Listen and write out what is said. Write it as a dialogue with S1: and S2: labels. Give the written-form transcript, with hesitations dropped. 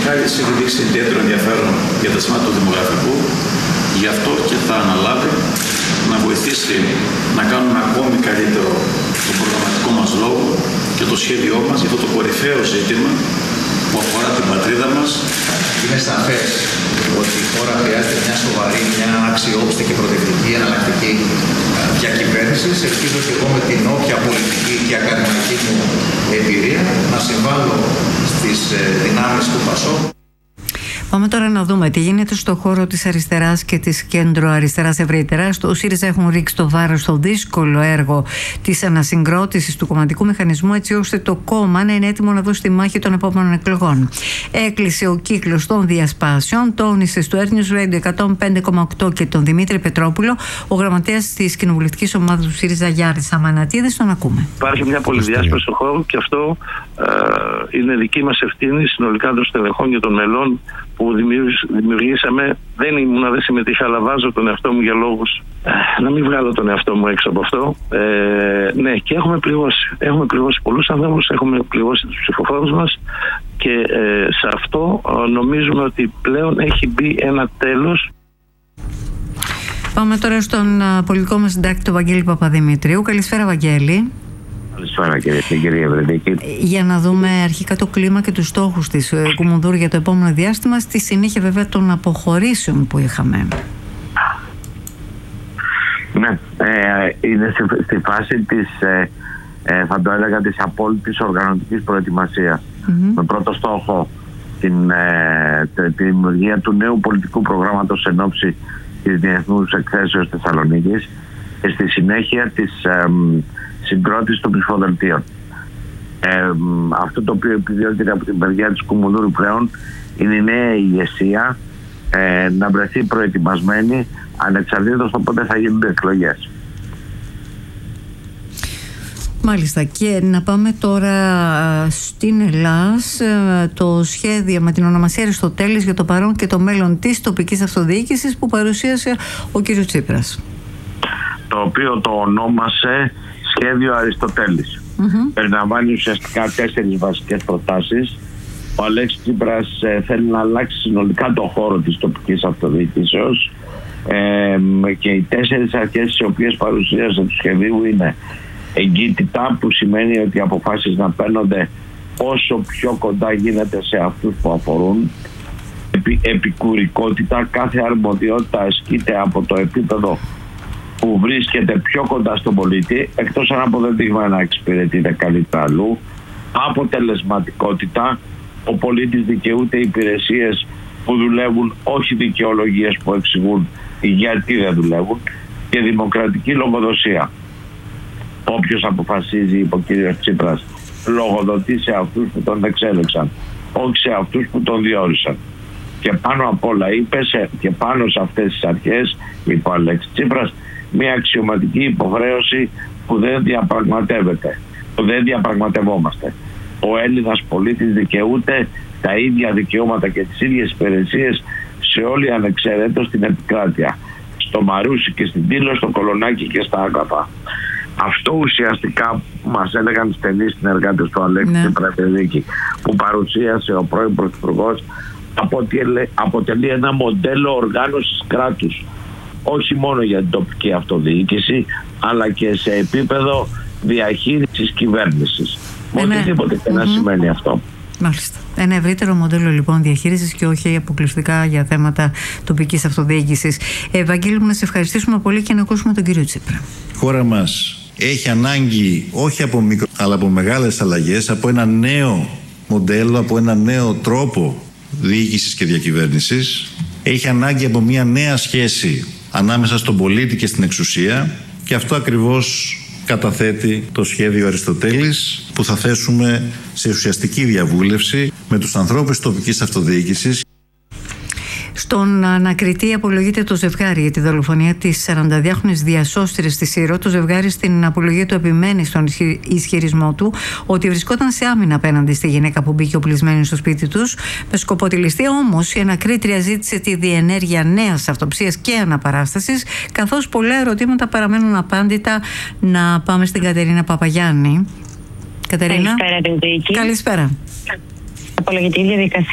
S1: Μιχάλης έχει δείξει ιδιαίτερο ενδιαφέρον για τα θέματα του δημογραφικού, γι' αυτό και θα αναλάβει να βοηθήσει να κάνουμε ακόμη καλύτερο το προγραμματικό μας λόγο και το σχέδιό μας για αυτό το κορυφαίο ζήτημα που αφορά την πατρίδα μας.
S2: Είναι σαφές ότι η χώρα χρειάζεται μια σοβαρή, μια αξιόπιστη και προοδευτική εναλλακτική διακυβέρνηση. Ελπίζω και εγώ με την όποια πολιτική και ακαδημαϊκή μου εμπειρία να συμβάλλω στις δυνάμεις του ΠΑΣΟΚ.
S3: Πάμε τώρα να δούμε τι γίνεται στο χώρο της αριστεράς και της κέντρο-αριστεράς ευρύτερα. Στο ΣΥΡΙΖΑ έχουν ρίξει το βάρος στο δύσκολο έργο της ανασυγκρότησης του κομματικού μηχανισμού, έτσι ώστε το κόμμα να είναι έτοιμο να δώσει τη μάχη των επόμενων εκλογών. Έκλεισε ο κύκλος των διασπάσεων, τόνισε στο Air News Radio 105,8 και τον Δημήτρη Πετρόπουλο, ο γραμματέας της κοινοβουλευτικής ομάδας του ΣΥΡΙΖΑ Γιάννης Αμανατίδης. Τον ακούμε.
S4: Υπάρχει μια πολυδιάσπαση στον χώρο και αυτό είναι δική μας ευθύνη συνολικά των στελεχών και των μελών που δημιουργήσαμε. Δεν συμμετείχα, αλλά βάζω τον εαυτό μου για λόγους να μην βγάλω τον εαυτό μου έξω από αυτό. Ναι, και έχουμε πληγώσει πολλούς ανθρώπους, έχουμε πληγώσει τους ψηφοφόρους μας και σε αυτό νομίζουμε ότι πλέον έχει μπει ένα τέλος.
S3: Πάμε τώρα στον πολιτικό μας συντάκτη, τον Βαγγέλη Παπαδημητρίου. Καλησπέρα, Βαγγέλη.
S5: Καλησπέρα, κύριε Ευρετική.
S3: Για να δούμε αρχικά το κλίμα και τους στόχους της Κουμουνδούρου για το επόμενο διάστημα, στη συνέχεια βέβαια των αποχωρήσεων που είχαμε.
S5: Ναι, είναι στη φάση της, θα το έλεγα, της απόλυτης οργανωτικής προετοιμασίας. Με πρώτο στόχο τη δημιουργία του νέου πολιτικού προγράμματος εν ώψη της Διεθνούς Εκθέσεως Θεσσαλονίκης και στη συνέχεια της συγκρότηση των ψηφοδελτίων. Αυτό το οποίο επιδιώκεται από την μεριά της Κουμουνδούρου πλέον είναι η νέα ηγεσία να βρεθεί προετοιμασμένη ανεξαρτήτως το πότε θα γίνουν εκλογές.
S3: Μάλιστα, και να πάμε τώρα στην Ελλάς. Το σχέδιο με την ονομασία Αριστοτέλης για το παρόν και το μέλλον της τοπικής αυτοδιοίκησης που παρουσίασε ο κ. Τσίπρας,
S5: το οποίο το ονόμασε Σχέδιο Αριστοτέλης. Περιλαμβάνει ουσιαστικά 4 βασικές προτάσεις. Ο Αλέξης Τσίπρας θέλει να αλλάξει συνολικά το χώρο της τοπικής αυτοδιοίκησεως και οι 4 αρχές τις οποίες παρουσίασε του σχεδίου είναι εγκύτητα, που σημαίνει ότι οι αποφάσεις να παίρνονται όσο πιο κοντά γίνεται σε αυτούς που αφορούν. Επικουρικότητα, κάθε αρμοδιότητα ασκείται από το επίπεδο που βρίσκεται πιο κοντά στον πολίτη, εκτός αν αποδεδείγμα να εξυπηρετείται καλύτερα αλλού. Αποτελεσματικότητα, ο πολίτης δικαιούται υπηρεσίες που δουλεύουν, όχι δικαιολογίες που εξηγούν γιατί δεν δουλεύουν. Και δημοκρατική λογοδοσία. Όποιος αποφασίζει, είπε ο κ. Τσίπρας, λογοδοτεί σε αυτούς που τον εξέλεξαν, όχι σε αυτούς που τον διόρισαν. Και πάνω απ' όλα και πάνω σε αυτές τις αρχές, είπε ο Αλέξης Τσίπρας, μια αξιωματική υποχρέωση που δεν διαπραγματεύεται, που δεν διαπραγματευόμαστε. Ο Έλληνας πολίτης δικαιούται τα ίδια δικαιώματα και τις ίδιες υπηρεσίες σε όλη ανεξαιρέτως την επικράτεια. Στο Μαρούσι και στην Τήλο, στο Κολονάκι και στα Άκαπα. Αυτό ουσιαστικά μας έλεγαν στενοί συνεργάτες του Αλέξη Τσίπρα-Πεδίκη, που παρουσίασε ο πρώην Πρωθυπουργός, αποτελεί ένα μοντέλο οργάνωσης κράτους, όχι μόνο για την τοπική αυτοδιοίκηση, αλλά και σε επίπεδο διαχείρισης κυβέρνησης. Οτιδήποτε και να σημαίνει αυτό.
S3: Μάλιστα. Ένα ευρύτερο μοντέλο λοιπόν διαχείρισης και όχι αποκλειστικά για θέματα τοπικής αυτοδιοίκησης. Βαγγέλη μου, να σε ευχαριστήσουμε πολύ και να ακούσουμε τον κύριο Τσίπρα.
S6: Η χώρα μας έχει ανάγκη όχι από μικρό, αλλά από μεγάλες αλλαγές, από ένα νέο μοντέλο, από ένα νέο τρόπο διοίκησης και διακυβέρνησης. Έχει ανάγκη από μια νέα σχέση ανάμεσα στον πολίτη και στην εξουσία, και αυτό ακριβώς καταθέτει το σχέδιο Αριστοτέλης, που θα θέσουμε σε ουσιαστική διαβούλευση με τους ανθρώπους τοπικής αυτοδιοίκησης.
S3: Στον ανακριτή απολογείται το ζευγάρι για τη δολοφονία της 42χρονης διασώστηρης της Σύρο. Το ζευγάρι στην απολογία του επιμένει στον ισχυρισμό του ότι βρισκόταν σε άμυνα απέναντι στη γυναίκα που μπήκε οπλισμένη στο σπίτι τους με σκοπό τη ληστεία. Όμως η ανακρίτρια ζήτησε τη διενέργεια νέας αυτοψίας και αναπαράστασης, καθώς πολλά ερωτήματα παραμένουν απάντητα. Να πάμε στην Κατερίνα Παπαγιάννη. Κατερίνα.
S7: Καλησπέρα, Ευρετική.
S3: Καλησπέρα.
S7: Απολογητική διαδικασία